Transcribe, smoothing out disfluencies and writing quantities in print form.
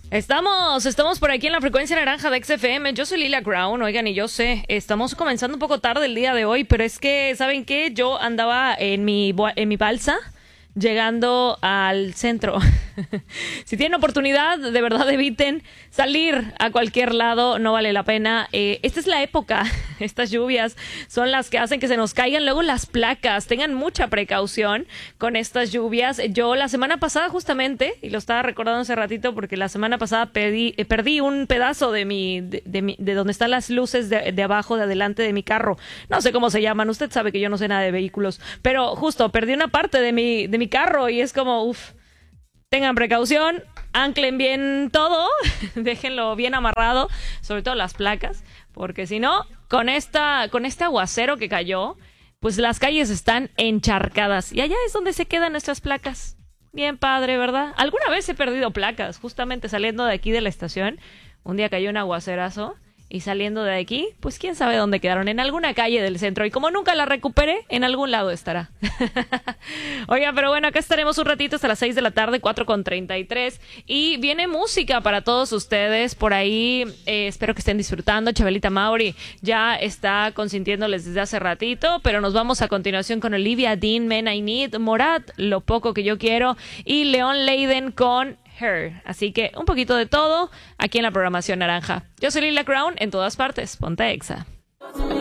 Estamos por aquí en la frecuencia naranja de XFM. Yo soy Lila Crown, oigan, y yo sé, estamos comenzando un poco tarde el día de hoy, pero es que, ¿saben qué? Yo andaba en mi balsa llegando al centro. Si tienen oportunidad, de verdad eviten salir a cualquier lado, no vale la pena. Esta es la época, estas lluvias son las que hacen que se nos caigan luego las placas. Tengan mucha precaución con estas lluvias. Yo la semana pasada justamente, y lo estaba recordando hace ratito porque la semana pasada perdí un pedazo de donde están las luces de abajo, de adelante de mi carro. No sé cómo se llaman, usted sabe que yo no sé nada de vehículos, pero justo perdí una parte de mi carro y es como, uff. Tengan precaución, anclen bien todo, déjenlo bien amarrado, sobre todo las placas, porque si no, con este aguacero que cayó, pues las calles están encharcadas y allá es donde se quedan nuestras placas. Bien padre, ¿verdad? Alguna vez he perdido placas, justamente saliendo de aquí de la estación, un día cayó un aguacerazo. Y saliendo de aquí, pues quién sabe dónde quedaron, en alguna calle del centro. Y como nunca la recuperé, en algún lado estará. Oiga, pero bueno, acá estaremos un ratito hasta las 6 de la tarde, 4:33. Y viene música para todos ustedes por ahí. Espero que estén disfrutando. Chabelita Mauri ya está consintiéndoles desde hace ratito. Pero nos vamos a continuación con Olivia Dean, Men I Need, Morat, Lo Poco Que Yo Quiero. Y Leon Leiden con Her. Así que un poquito de todo aquí en la programación naranja. Yo soy Lila Crown, en todas partes. Ponte Exa.